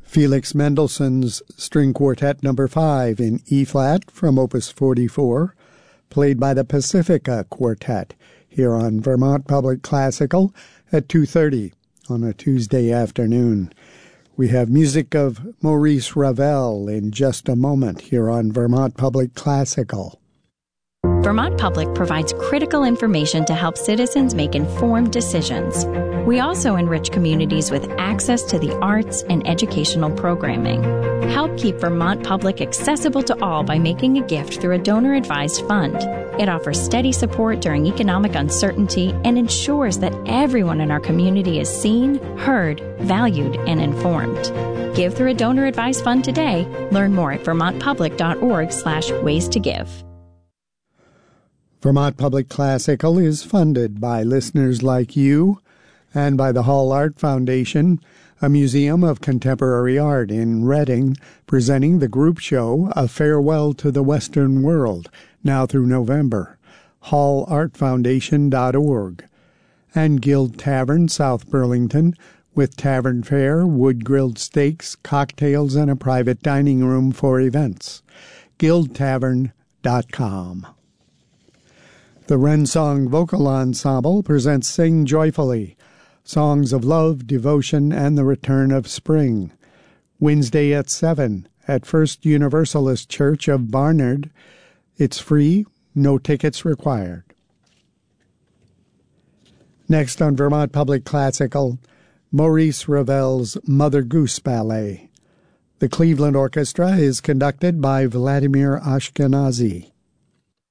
Felix Mendelssohn's String Quartet No. 5 in E-flat from Opus 44, played by the Pacifica Quartet here on Vermont Public Classical at 2:30 on a Tuesday afternoon. We have music of Maurice Ravel in just a moment here on Vermont Public Classical. Vermont Public provides critical information to help citizens make informed decisions. We also enrich communities with access to the arts and educational programming. Help keep Vermont Public accessible to all by making a gift through a donor-advised fund. It offers steady support during economic uncertainty and ensures that everyone in our community is seen, heard, valued, and informed. Give through a donor-advised fund today. Learn more at vermontpublic.org/ways to give. Vermont Public Classical is funded by listeners like you and by the Hall Art Foundation, a museum of contemporary art in Reading, presenting the group show A Farewell to the Western World, now through November, hallartfoundation.org, and Guild Tavern, South Burlington, with tavern fare, wood-grilled steaks, cocktails, and a private dining room for events. guildtavern.com. The Wrensong Vocal Ensemble presents Sing Joyfully, songs of love, devotion, and the return of spring. Wednesday at 7 at First Universalist Church of Barnard. It's free, no tickets required. Next on Vermont Public Classical, Maurice Ravel's Mother Goose Ballet. The Cleveland Orchestra is conducted by Vladimir Ashkenazy.